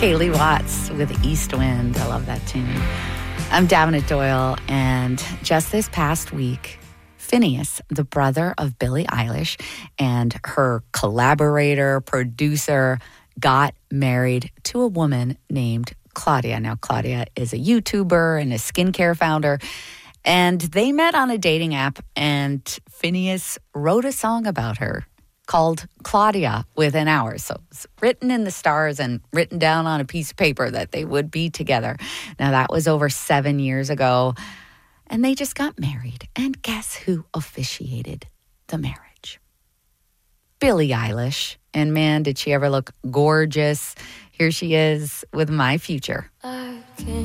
Kaylee Watts with East Wind. I love that tune. I'm Davenant Doyle, and just this past week, Phineas, the brother of Billie Eilish, and her collaborator, producer, got married to a woman named Claudia. Now, Claudia is a YouTuber and a skincare founder, and they met on a dating app, and Phineas wrote a song about her called Claudia within hours. So it's written in the stars and written down on a piece of paper that they would be together. Now, that was over 7 years ago, and they just got married. And guess who officiated the marriage? Billie Eilish. And man, did she ever look gorgeous. Here she is with My Future.